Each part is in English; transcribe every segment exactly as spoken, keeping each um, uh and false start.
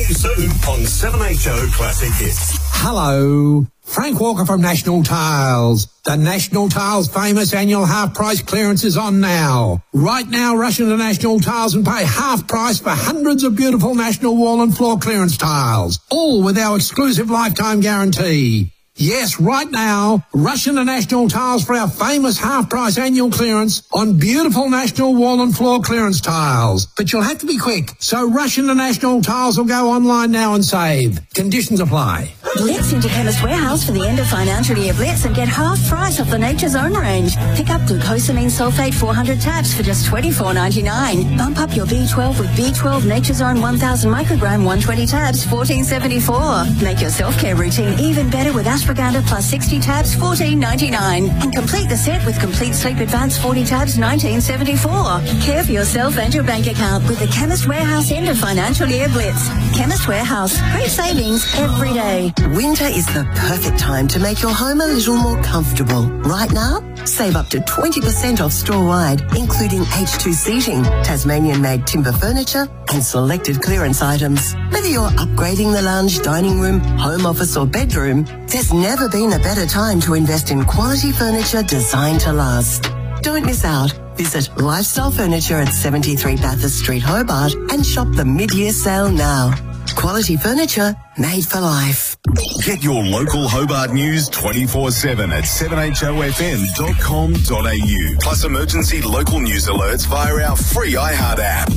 you soon on seven H O Classic Hits. Hello, Frank Walker from National Tiles. The National Tiles famous annual half price clearance is on now. Right now, rush into National Tiles and pay half price for hundreds of beautiful National wall and floor clearance tiles, all with our exclusive lifetime guarantee. Yes, right now, rush into National Tiles for our famous half-price annual clearance on beautiful National wall and floor clearance tiles. But you'll have to be quick, so rush into National Tiles or go online now and save. Conditions apply. Blitz into Chemist Warehouse for the end of financial year Blitz and get half price off the Nature's Own range. Pick up glucosamine sulfate four hundred tabs for just twenty-four ninety-nine. Bump up your B twelve with B twelve Nature's Own one thousand microgram one hundred twenty tabs, fourteen seventy-four. Make your self-care routine even better with ashwagandha plus sixty tabs, fourteen ninety-nine. And complete the set with Complete Sleep Advance forty tabs, nineteen seventy-four. Care for yourself and your bank account with the Chemist Warehouse end of financial year Blitz. Chemist Warehouse. Great savings every day. Winter is the perfect time to make your home a little more comfortable. Right now, save up to twenty percent off store-wide, including H two seating, Tasmanian-made timber furniture, and selected clearance items. Whether you're upgrading the lounge, dining room, home office or bedroom, there's never been a better time to invest in quality furniture designed to last. Don't miss out. Visit Lifestyle Furniture at seventy-three Bathurst Street, Hobart, and shop the mid-year sale now. Quality furniture made for life. Get your local Hobart news twenty-four seven at seven H O F M dot com dot A U. Plus emergency local news alerts via our free iHeart app.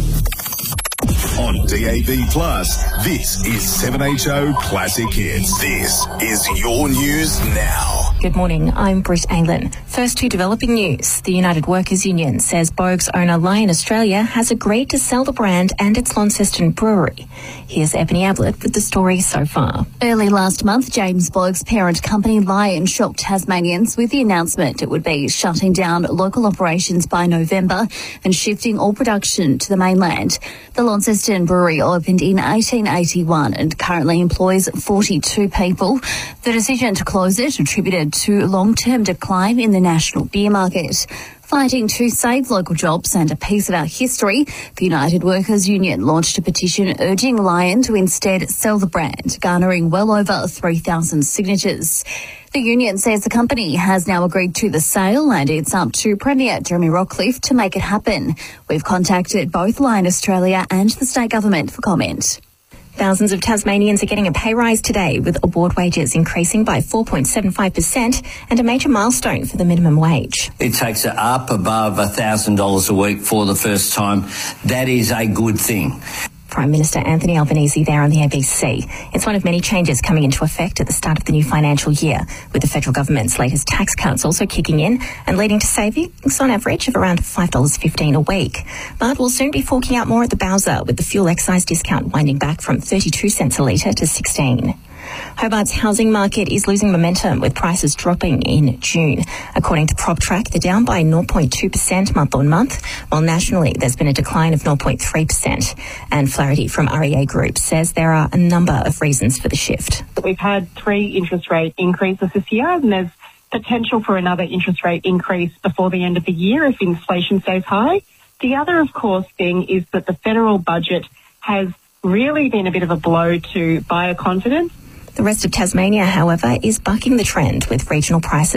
On D A B Plus, this is seven H O Classic Hits. This is your news now. Good morning, I'm Britt Aylen. First to developing news. The United Workers Union says Boag's owner Lion Australia has agreed to sell the brand and its Launceston brewery. Here's Ebony Ablett with the story so far. Early last month, James Boag's parent company Lion shocked Tasmanians with the announcement it would be shutting down local operations by November and shifting all production to the mainland. The Launceston brewery opened in eighteen eighty-one and currently employs forty-two people. The decision to close it attributed to long-term decline in the national beer market. Fighting to save local jobs and a piece of our history, the United Workers Union launched a petition urging Lion to instead sell the brand, garnering well over three thousand signatures. The union says the company has now agreed to the sale and it's up to Premier Jeremy Rockcliffe to make it happen. We've contacted both Lion Australia and the state government for comment. Thousands of Tasmanians are getting a pay rise today, with award wages increasing by four point seven five percent and a major milestone for the minimum wage. It takes it up above one thousand dollars a week for the first time. That is a good thing. Prime Minister Anthony Albanese there on the A B C. It's one of many changes coming into effect at the start of the new financial year, with the federal government's latest tax cuts also kicking in and leading to savings on average of around five dollars fifteen a week. But we'll soon be forking out more at the Bowser, with the fuel excise discount winding back from thirty-two cents a litre to sixteen. Hobart's housing market is losing momentum, with prices dropping in June. According to PropTrack, they're down by zero point two percent month on month, while nationally there's been a decline of zero point three percent. And Flaherty from R E A Group says there are a number of reasons for the shift. We've had three interest rate increases this year, and there's potential for another interest rate increase before the end of the year if inflation stays high. The other, of course, thing is that the federal budget has really been a bit of a blow to buyer confidence. The rest of Tasmania, however, is bucking the trend, with regional prices